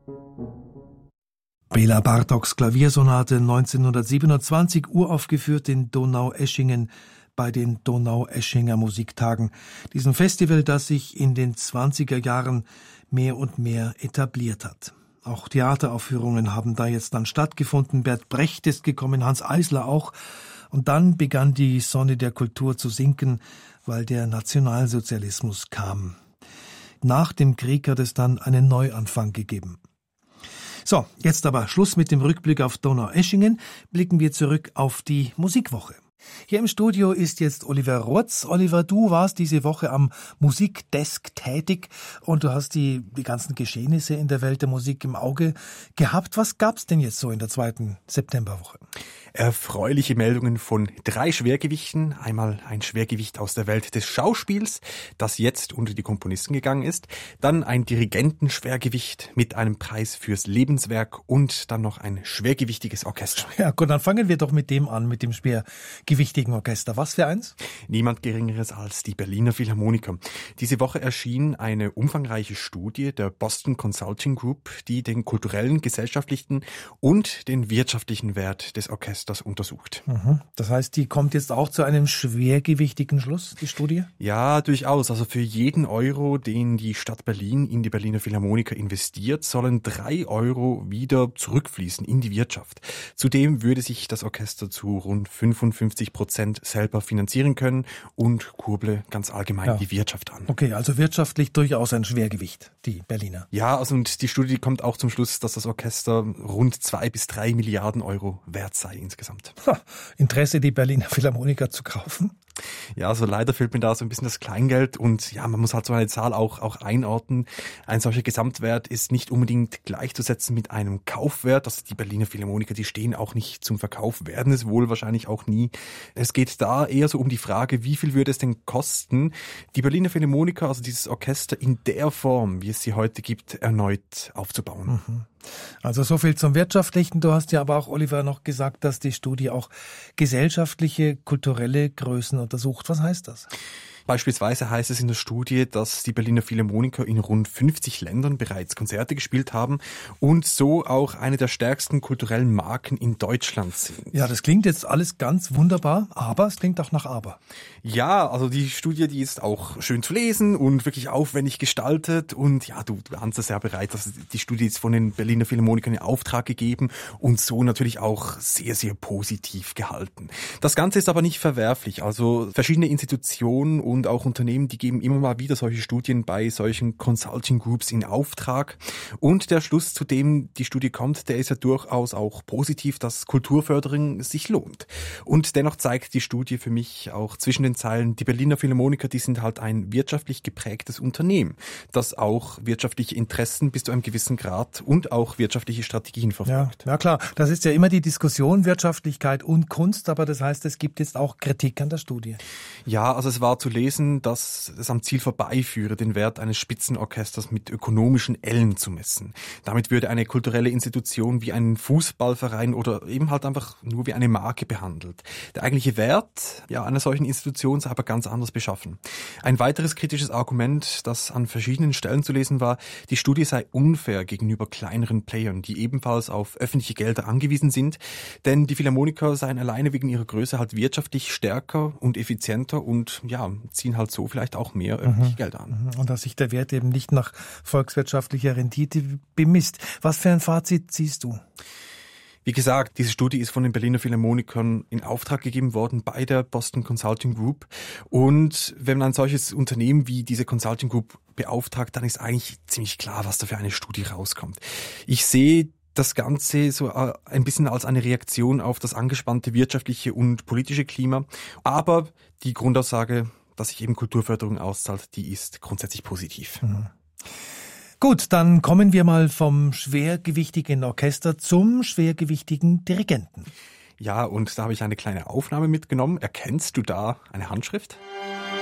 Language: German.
Bela Bartoks Klaviersonate 1927, uraufgeführt in Donaueschingen bei den Donaueschinger Musiktagen, diesem Festival, das sich in den 20er Jahren mehr und mehr etabliert hat. Auch Theateraufführungen haben da jetzt dann stattgefunden. Bert Brecht ist gekommen, Hans Eisler auch. Und dann begann die Sonne der Kultur zu sinken, weil der Nationalsozialismus kam. Nach dem Krieg hat es dann einen Neuanfang gegeben. So, jetzt aber Schluss mit dem Rückblick auf Donaueschingen. Blicken wir zurück auf die Musikwoche. Hier im Studio ist jetzt Oliver Rotz. Oliver, du warst diese Woche am Musikdesk tätig und du hast die ganzen Geschehnisse in der Welt der Musik im Auge gehabt. Was gab's denn jetzt so in der zweiten Septemberwoche? Erfreuliche Meldungen von 3 Schwergewichten. Einmal ein Schwergewicht aus der Welt des Schauspiels, das jetzt unter die Komponisten gegangen ist. Dann ein Dirigentenschwergewicht mit einem Preis fürs Lebenswerk und dann noch ein schwergewichtiges Orchester. Ja gut, dann fangen wir doch mit dem an, mit dem schwergewichtigen Orchester. Was für eins? Niemand Geringeres als die Berliner Philharmoniker. Diese Woche erschien eine umfangreiche Studie der Boston Consulting Group, die den kulturellen, gesellschaftlichen und den wirtschaftlichen Wert des Orchesters untersucht. Das heißt, die kommt jetzt auch zu einem schwergewichtigen Schluss, die Studie? Ja, durchaus. Also für jeden Euro, den die Stadt Berlin in die Berliner Philharmoniker investiert, sollen 3 Euro wieder zurückfließen in die Wirtschaft. Zudem würde sich das Orchester zu rund 55% selber finanzieren können und kurble ganz allgemein die Wirtschaft an. Okay, also wirtschaftlich durchaus ein Schwergewicht, die Berliner. Ja, also und die Studie kommt auch zum Schluss, dass das Orchester rund 2 bis 3 Milliarden Euro wert sei insgesamt. Interesse, die Berliner Philharmoniker zu kaufen? Ja, also leider fehlt mir da so ein bisschen das Kleingeld und ja, man muss halt so eine Zahl auch einordnen. Ein solcher Gesamtwert ist nicht unbedingt gleichzusetzen mit einem Kaufwert. Also die Berliner Philharmoniker, die stehen auch nicht zum Verkauf, werden es wohl wahrscheinlich auch nie. Es geht da eher so um die Frage, wie viel würde es denn kosten, die Berliner Philharmoniker, also dieses Orchester in der Form, wie es sie heute gibt, erneut aufzubauen. Also so viel zum Wirtschaftlichen. Du hast ja aber auch, Oliver, noch gesagt, dass die Studie auch gesellschaftliche, kulturelle Größen untersucht. Was heißt das? Beispielsweise heißt es in der Studie, dass die Berliner Philharmoniker in rund 50 Ländern bereits Konzerte gespielt haben und so auch eine der stärksten kulturellen Marken in Deutschland sind. Ja, das klingt jetzt alles ganz wunderbar, aber es klingt auch nach Aber. Ja, also die Studie, die ist auch schön zu lesen und wirklich aufwendig gestaltet und ja, du ahnst es ja bereits, dass die Studie ist von den Berliner Philharmonikern in Auftrag gegeben und so natürlich auch sehr, sehr positiv gehalten. Das Ganze ist aber nicht verwerflich, also verschiedene Institutionen und auch Unternehmen, die geben immer mal wieder solche Studien bei solchen Consulting Groups in Auftrag. Und der Schluss, zu dem die Studie kommt, der ist ja durchaus auch positiv, dass Kulturförderung sich lohnt. Und dennoch zeigt die Studie für mich auch zwischen den Zeilen, die Berliner Philharmoniker, die sind halt ein wirtschaftlich geprägtes Unternehmen, das auch wirtschaftliche Interessen bis zu einem gewissen Grad und auch wirtschaftliche Strategien verfolgt. Ja klar, das ist ja immer die Diskussion, Wirtschaftlichkeit und Kunst, aber das heißt, es gibt jetzt auch Kritik an der Studie. Ja, also es war zu lesen, dass es am Ziel vorbeiführe, den Wert eines Spitzenorchesters mit ökonomischen Ellen zu messen. Damit würde eine kulturelle Institution wie ein Fußballverein oder eben halt einfach nur wie eine Marke behandelt. Der eigentliche Wert einer solchen Institution sei aber ganz anders beschaffen. Ein weiteres kritisches Argument, das an verschiedenen Stellen zu lesen war, die Studie sei unfair gegenüber kleineren Playern, die ebenfalls auf öffentliche Gelder angewiesen sind, denn die Philharmoniker seien alleine wegen ihrer Größe halt wirtschaftlich stärker und effizienter und ziehen halt so vielleicht auch mehr öffentliche Gelder an. Und dass sich der Wert eben nicht nach volkswirtschaftlicher Rendite bemisst. Was für ein Fazit ziehst du? Wie gesagt, diese Studie ist von den Berliner Philharmonikern in Auftrag gegeben worden bei der Boston Consulting Group. Und wenn man ein solches Unternehmen wie diese Consulting Group beauftragt, dann ist eigentlich ziemlich klar, was da für eine Studie rauskommt. Ich sehe das Ganze so ein bisschen als eine Reaktion auf das angespannte wirtschaftliche und politische Klima. Aber die Grundaussage, dass sich eben Kulturförderung auszahlt, die ist grundsätzlich positiv. Gut, dann kommen wir mal vom schwergewichtigen Orchester zum schwergewichtigen Dirigenten. Ja, und da habe ich eine kleine Aufnahme mitgenommen. Erkennst du da eine Handschrift?